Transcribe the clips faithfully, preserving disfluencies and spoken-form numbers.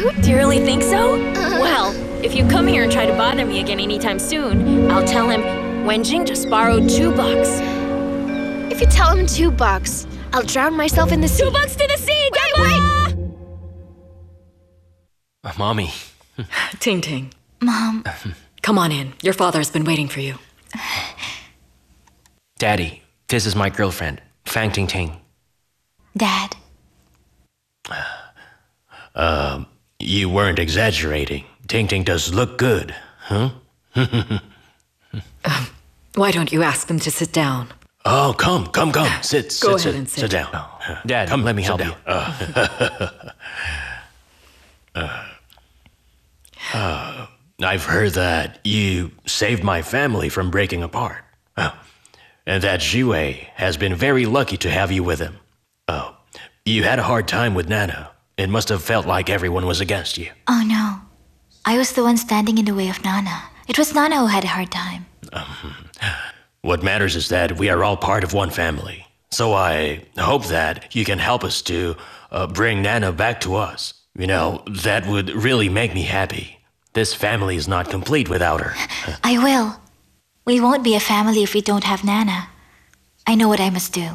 cute? Do you really think so? Well, if you come here and try to bother me again anytime soon, I'll tell him Wenjing just borrowed two bucks. If you tell him two bucks, I'll drown myself in the sea. Two bucks to the sea, Wait, wait! Uh, Mommy. Ting Ting, Mom, come on in. Your father's been waiting for you. Daddy, this is my girlfriend, Fang Ting Ting. Dad. You weren't exaggerating. Ting Ting does look good, huh? Why don't you ask them to sit down? Oh, come, come, come. Sit, sit, Go sit, ahead and sit. sit down. Dad, Come, let me sit help down. you. Uh, uh, I've heard that you saved my family from breaking apart. Oh, and that Jiwei has been very lucky to have you with him. Oh, you had a hard time with Nana. It must have felt like everyone was against you. Oh no. I was the one standing in the way of Nana. It was Nana who had a hard time. What matters is that we are all part of one family. So I hope that you can help us to uh, bring Nana back to us. You know, that would really make me happy. This family is not complete without her. I will. We won't be a family if we don't have Nana. I know what I must do.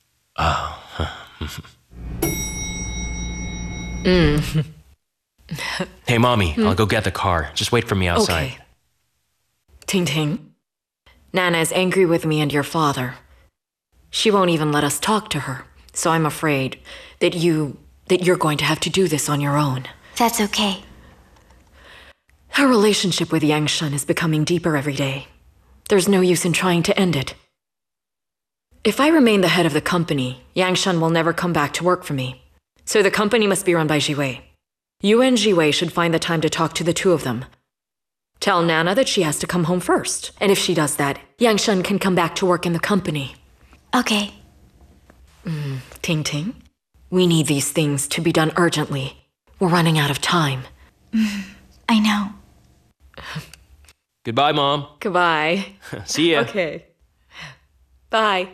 Hey, Mommy, I'll go get the car. Just wait for me outside. Okay. Ting Ting, Nana is angry with me and your father. She won't even let us talk to her. So I'm afraid that you, that you're going to have to do this on your own. That's okay. Her relationship with Yangshan is becoming deeper every day. There's no use in trying to end it. If I remain the head of the company, Yangshan will never come back to work for me. So the company must be run by Jiwei. You and Jiwei should find the time to talk to the two of them. Tell Nana that she has to come home first. And if she does that, Yangshan can come back to work in the company. Okay. Mm, Ting Ting, we need these things to be done urgently. We're running out of time. I know. Goodbye, Mom. Goodbye. See ya. Okay. Bye.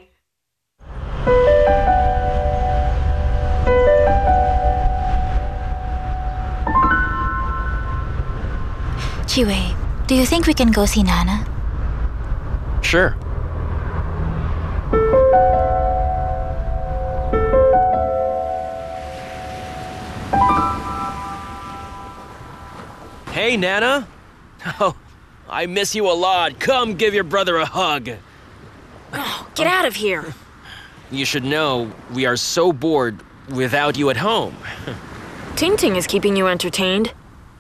Jiwei, do you think we can go see Nana? Sure. Hey, Nana. Oh, I miss you a lot. Come give your brother a hug. Get out of here. You should know we are so bored without you at home. Ting Ting is keeping you entertained.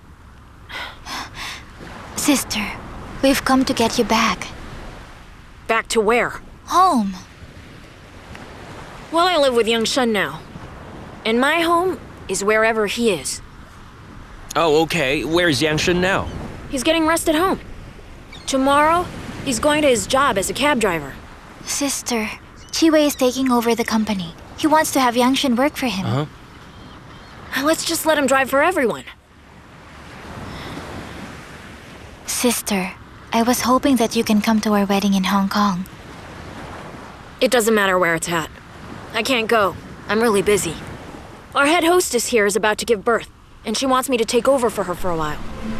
Sister, we've come to get you back. Back to where? Home. Well, I live with Yangshan now. And my home is wherever he is. Oh, okay. Where's Yangshan now? He's getting rest at home. Tomorrow, he's going to his job as a cab driver. Sister, Jiwei is taking over the company. He wants to have Yangshan work for him. Uh-huh. Let's just let him drive for everyone. Sister, I was hoping that you can come to our wedding in Hong Kong. It doesn't matter where it's at. I can't go. I'm really busy. Our head hostess here is about to give birth, and she wants me to take over for her for a while.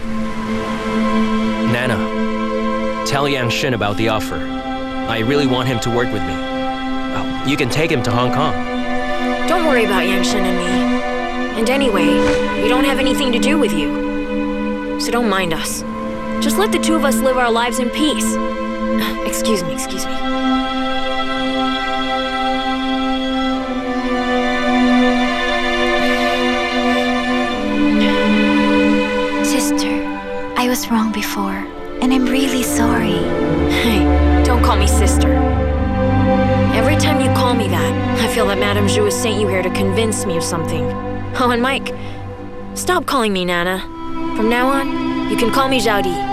Nana, tell Yangshan about the offer. I really want him to work with me. Oh, you can take him to Hong Kong. Don't worry about Yangshan and me. And anyway, we don't have anything to do with you. So don't mind us. Just let the two of us live our lives in peace. Excuse me, excuse me. Sister, I was wrong before, and I'm really sorry. Hey, don't call me sister. Every time you call me that, I feel that Madame Zhu has sent you here to convince me of something. Oh, and Mike, stop calling me Nana. From now on, you can call me Zhao Di.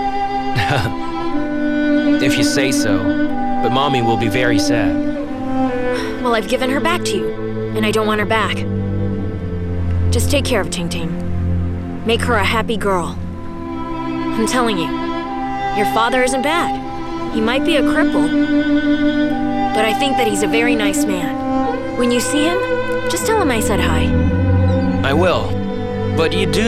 If you say so, but Mommy will be very sad. Well, I've given her back to you, and I don't want her back. Just take care of Ting Ting. Make her a happy girl. I'm telling you, your father isn't bad. He might be a cripple, but I think that he's a very nice man. When you see him, just tell him I said hi. I will, but you do